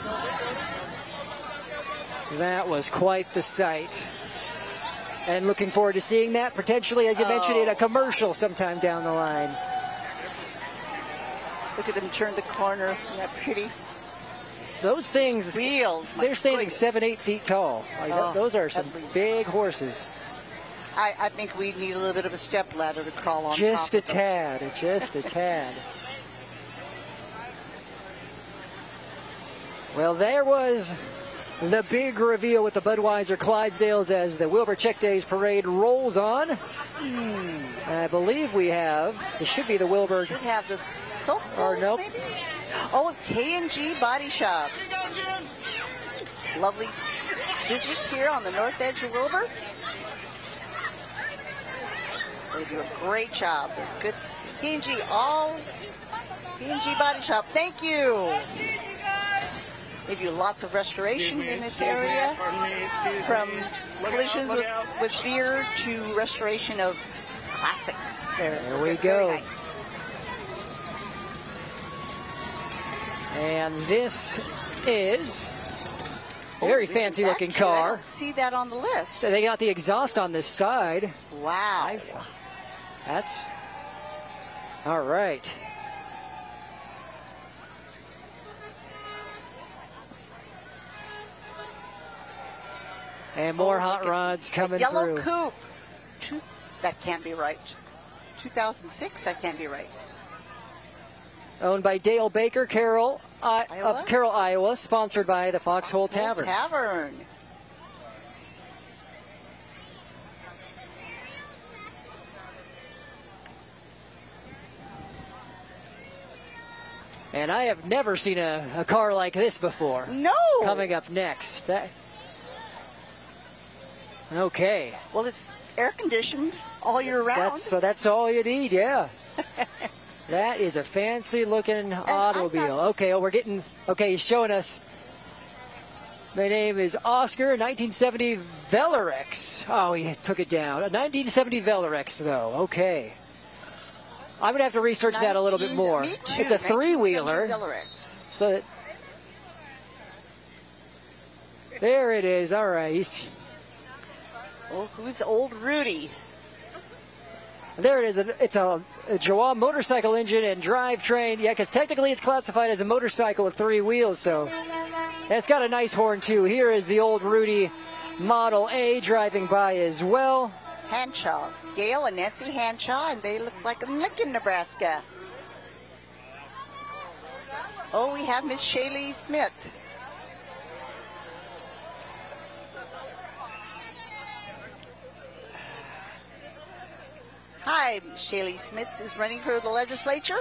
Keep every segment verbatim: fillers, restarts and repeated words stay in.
That was quite the sight. And looking forward to seeing that potentially, as you oh. mentioned, in a commercial sometime down the line. Look at them turn the corner. Isn't that pretty? Those things, wheels, they're standing goodness. seven, eight feet tall. Like oh, those are some big horses. I, I think we need a little bit of a step ladder to crawl on. Just top a tad, them. just a tad. Well, there was the big reveal with the Budweiser Clydesdales as the Wilbur Check Days Parade rolls on. Hmm. I believe we have, this should be the Wilbur. Should have the Soap Or nope. maybe? Oh, K and G Body Shop. Lovely business here on the north edge of Wilbur. They do a great job. They're good. K and G, all K and G Body Shop. Thank you. They do lots of restoration in this area, from collisions with, with beer to restoration of classics. There, there we go. Nice. And this is a very oh, fancy looking cute? car. I don't see that on the list. So they got the exhaust on this side. Wow. I've, that's all right. And more oh, hot rods coming yellow through. Yellow coupe. Two, that can't be right. two thousand six, that can't be right. Owned by Dale Baker, Carroll, I, Iowa? of Carroll, Iowa, sponsored by the Foxhole Tavern. Tavern. And I have never seen a, a car like this before. No. Coming up next. That, okay. Well, it's air conditioned all year round. That's, so that's all you need, yeah. That is a fancy looking automobile. Okay, well, we're getting, okay, he's showing us. My name is Oscar, nineteen seventy Velarex. Oh, he took it down. A nineteen seventy Velarex, though. Okay. I'm going to have to research that a little bit more. It's a three-wheeler. So that, there it is. All right. He's, oh, who's old Rudy? There it is. It's a, a Jawa motorcycle engine and drivetrain. Yeah, because technically it's classified as a motorcycle with three wheels. So and it's got a nice horn, too. Here is the old Rudy Model A driving by as well. Hanshaw. Gail and Nancy Hanshaw, and they look like in Lincoln, Nebraska. Oh, we have Miss Shaylee Smith. Hi, Shaylee Smith is running for the legislature.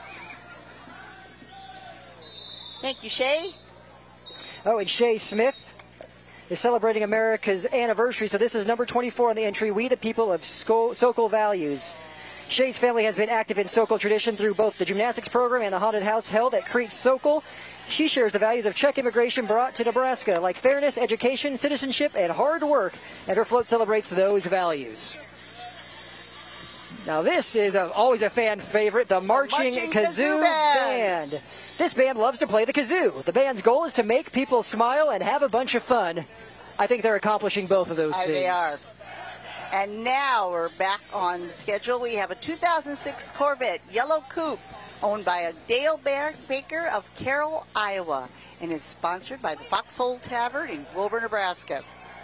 Thank you, Shay. Oh, and Shay Smith is celebrating America's anniversary, so this is number twenty-four on the entry, We the People of Sco Sokol Values. Shay's family has been active in Sokol tradition through both the gymnastics program and the haunted house held at Crete Sokol. She shares the values of Czech immigration brought to Nebraska, like fairness, education, citizenship, and hard work, and her float celebrates those values. Now this is a, always a fan favorite, the Marching, Marching Kazoo, Kazoo Band. Band. This band loves to play the kazoo. The band's goal is to make people smile and have a bunch of fun. I think they're accomplishing both of those uh, things. They are. And now we're back on schedule. We have a two thousand six Corvette Yellow Coupe owned by a Dale Bear Baker of Carroll, Iowa, and is sponsored by the Foxhole Tavern in Wilbur, Nebraska.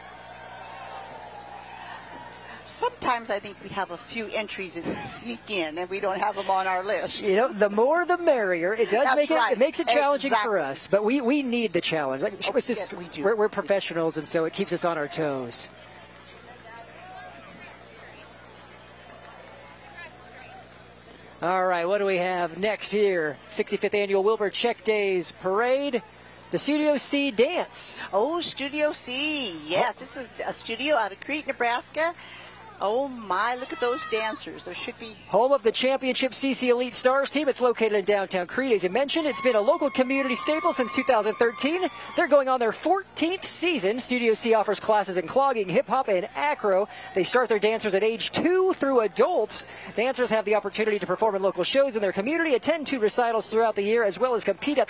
Sometimes I think we have a few entries that sneak in and we don't have them on our list. You know, the more the merrier. It does That's make right. it, it makes it challenging Exactly. for us, but we, we need the challenge. Like, Oh, it's just, yes, we do. We're, we're professionals, and so it keeps us on our toes. All right, what do we have next here? sixty-fifth Annual Wilbur Check Days Parade. The Studio C Dance. Oh, Studio C. Yes, this is a studio out of Crete, Nebraska. Oh, my, look at those dancers. There should be... Home of the championship C C Elite Stars team. It's located in downtown Crete, as you mentioned. It's been a local community staple since two thousand thirteen. They're going on their fourteenth season. Studio C offers classes in clogging, hip-hop, and acro. They start their dancers at age two through adults. Dancers have the opportunity to perform in local shows in their community, attend two recitals throughout the year, as well as compete at the